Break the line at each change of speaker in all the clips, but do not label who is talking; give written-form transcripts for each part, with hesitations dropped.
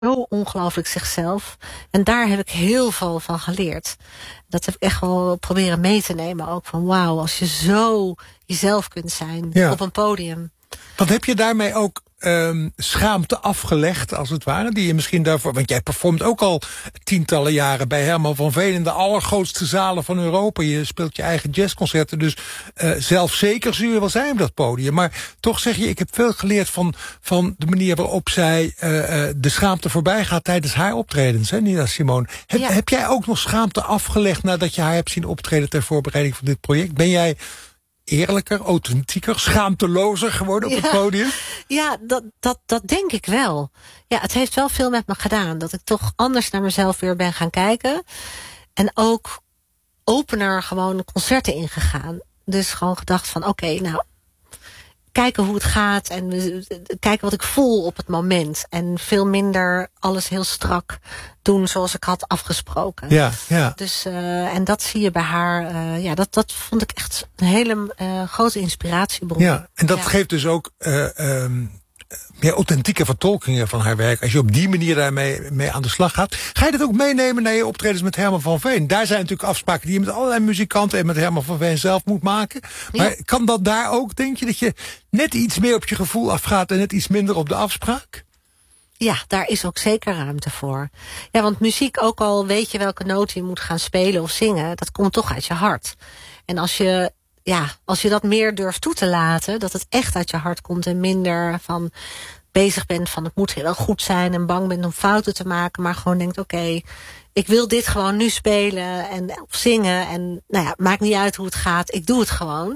zo ongelooflijk zichzelf. En daar heb ik heel veel van geleerd. Dat heb ik echt wel proberen mee te nemen. Ook van wauw, als je zo jezelf kunt zijn op een podium.
Want heb je daarmee ook schaamte afgelegd, als het ware? Die je misschien daarvoor... Want jij performt ook al tientallen jaren bij Herman van Veen in de allergrootste zalen van Europa. Je speelt je eigen jazzconcerten. Dus zelfzeker zul je wel zijn op dat podium. Maar toch zeg je, ik heb veel geleerd van de manier waarop zij de schaamte voorbij gaat tijdens haar optredens, hè, Nina Simone. Heb jij ook nog schaamte afgelegd nadat je haar hebt zien optreden ter voorbereiding van dit project? Ben jij eerlijker, authentieker, schaamtelozer geworden op het podium?
Ja, dat denk ik wel. Ja, het heeft wel veel met me gedaan. Dat ik toch anders naar mezelf weer ben gaan kijken. En ook opener gewoon concerten ingegaan. Dus gewoon gedacht van oké, nou, kijken hoe het gaat. En kijken wat ik voel op het moment. En veel minder alles heel strak doen zoals ik had afgesproken.
Ja.
Dus, en dat zie je bij haar. Dat vond ik echt een hele grote inspiratiebron.
Ja, en dat geeft dus ook meer authentieke vertolkingen van haar werk. Als je op die manier daarmee mee aan de slag gaat. Ga je dat ook meenemen naar je optredens met Herman van Veen? Daar zijn natuurlijk afspraken die je met allerlei muzikanten en met Herman van Veen zelf moet maken. Maar kan dat daar ook, denk je, dat je net iets meer op je gevoel afgaat en net iets minder op de afspraak?
Ja, daar is ook zeker ruimte voor. Ja, want muziek, ook al weet je welke noten je moet gaan spelen of zingen, dat komt toch uit je hart. En als je dat meer durft toe te laten, dat het echt uit je hart komt en minder van bezig bent van het moet wel goed zijn en bang bent om fouten te maken, maar gewoon denkt oké, ik wil dit gewoon nu spelen of zingen en nou ja, maakt niet uit hoe het gaat, ik doe het gewoon.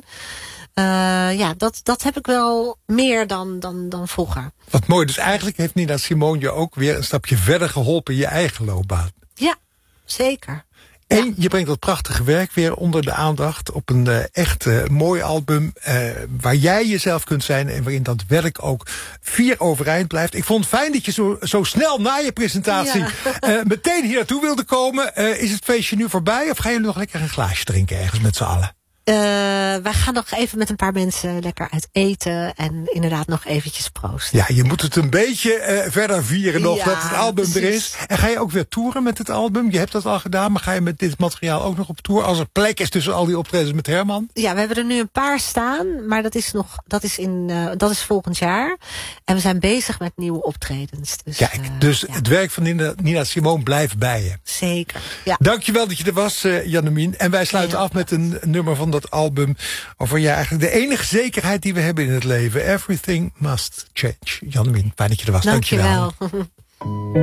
Dat heb ik wel meer dan vroeger.
Wat mooi, dus eigenlijk heeft Nina Simone je ook weer een stapje verder geholpen in je eigen loopbaan.
Ja, zeker.
En je brengt dat prachtige werk weer onder de aandacht op een echt mooi album waar jij jezelf kunt zijn en waarin dat werk ook fier overeind blijft. Ik vond het fijn dat je zo snel na je presentatie meteen hier naartoe wilde komen. Is het feestje nu voorbij of gaan jullie nog lekker een glaasje drinken ergens met z'n allen?
Wij gaan nog even met een paar mensen lekker uit eten en inderdaad nog eventjes proosten.
Ja, je moet het een beetje verder vieren nog dat het album
precies.
er is. En ga je ook weer toeren met het album? Je hebt dat al gedaan, maar ga je met dit materiaal ook nog op tour? Als er plek is tussen al die optredens met Herman?
Ja, we hebben er nu een paar staan, maar dat is volgend jaar. En we zijn bezig met nieuwe optredens. Dus,
kijk, het werk van Nina Simone blijft bij je.
Zeker, ja.
Dankjewel dat je er was, Jannemien. En wij sluiten af met een nummer van dat album over eigenlijk de enige zekerheid die we hebben in het leven. Everything must change. Jannemien, fijn dat je er was.
Dankjewel.